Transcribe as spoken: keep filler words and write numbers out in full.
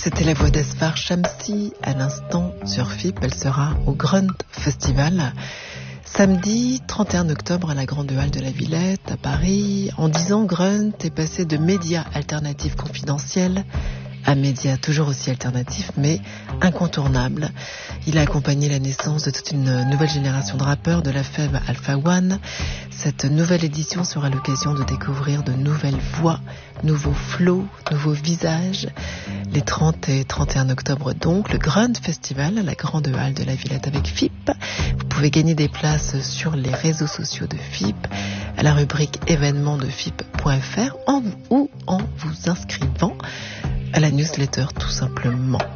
C'était la voix d'Asfar Shamsi à l'instant sur F I P. Elle sera au Grunt Festival samedi trente et un octobre à la Grande Halle de la Villette à Paris. En dix ans, Grunt est passé de médias alternatifs confidentiels à médias toujours aussi alternatifs mais incontournables. Il a accompagné la naissance de toute une nouvelle génération de rappeurs de la F E V Alpha One. Cette nouvelle édition sera l'occasion de découvrir de nouvelles voix, nouveaux flots, nouveaux visages. Les trente et trente et un octobre donc, le Grunt Festival à la Grande Halle de la Villette avec F I P. Vous pouvez gagner des places sur les réseaux sociaux de F I P, à la rubrique événements de F I P point F R en, ou en vous inscrivant à la newsletter tout simplement.